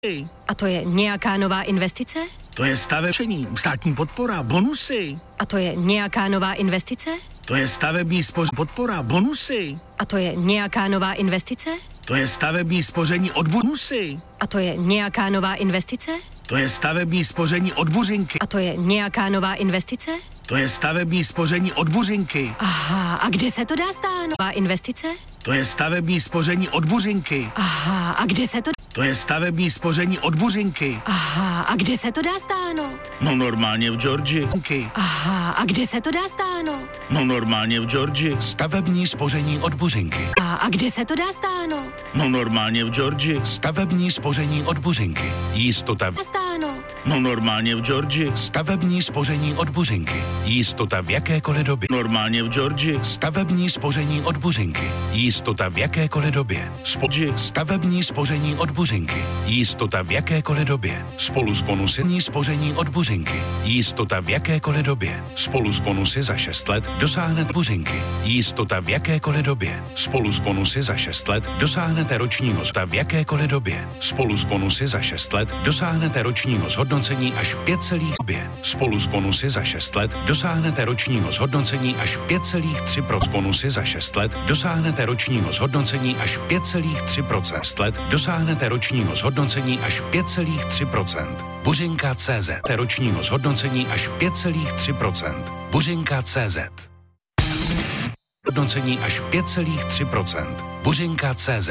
A to je nějaká nová investice? To je stavební, státní podpora, bonusy. A to je nějaká nová investice? To je stavební podpora, bonusy. A to je nějaká nová investice? To je stavební spoření od bonusy. A to je nějaká nová investice? To je stavební spoření od buřinky. A to je nějaká nová investice? To je stavební spoření od buřinky. Aha, a kde se to dá stáhnout? Nová investice? To je stavební spoření od buřinky. Aha, a kde se to... To je stavební spoření od buřinky. Aha, a kde se to dá stáhnout? No normálně v Georgii. Aha, a kde se to dá stáhnout? No normálně v Georgii. Stavební spoření od buřinky. A kde se to dá stáhnout? No normálně v Georgii. Stavební spoření od buřinky. Jistota Stáhnout. No normálně v Georgii. Stavební spoření od buřinky. Jistota v jakékoliv době. Normálně v Georgii. Stavební spoření od buřinky. Jistota v jakékoliv době. Stavební spoření od buřinky. Jistota v jakékoliv době. Spolu s bonusy spoření od buřinky. Jistota v jakékoliv době. Spolu s bonusy za 6 let dosáhnete buřinky. Jistota v jakékoliv době. Spolu s bonusy za 6 let dosáhnete ročního zda v jakékoliv době. Spolu s bonusy za 6 let dosáhnete ročního zhodnocení až 5,2. Spolu s bonusy za 6 let dosáhnete ročního zhodnocení až 5,3%. Bonusy za 6 let dosáhnete ročního zhodnocení až 5,3%. Let dosáhnete ročního zhodnocení až 5,3%. Buřinka.cz. Ročního zhodnocení až 5,3%. Buřinka.cz. Hodnocení až 5,3%. Buřinka.cz.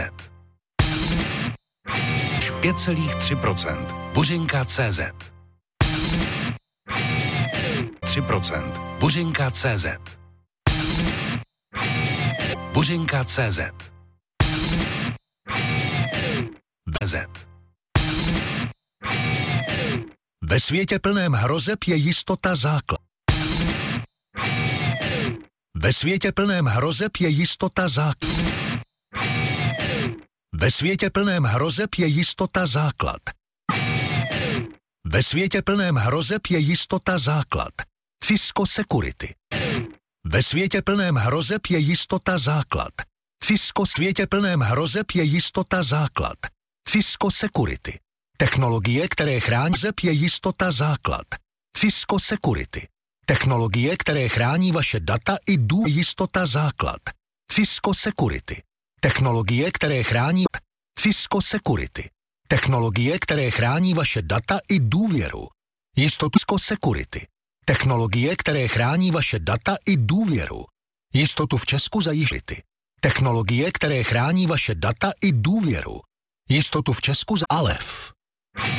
5,3%. Buřinka.cz. 3%. Buřinka.cz. Buřinka.cz. BZ. Ve světě plném hrozeb je jistota základ. Ve světě plném hrozeb je jistota základ. Ve světě plném hrozeb je jistota základ. Ve světě plném hrozeb je jistota základ. Cisco Security. Ve světě plném hrozeb je jistota základ. Cisco světě plném hrozeb je jistota základ. Cisco Security. Technologie, které chrání hrozeb je jistota základ. Cisco Security. Technologie, které chrání vaše data i jistota základ. Cisco Security. Technologie, které chrání Cisco Security. Technologie, které chrání vaše data i důvěru. Jistotu Cisco Security. Technologie, které chrání vaše data i důvěru. Jistotu v Česku zajištění. Technologie, které chrání vaše data i důvěru. Jistotu v Česku Alef.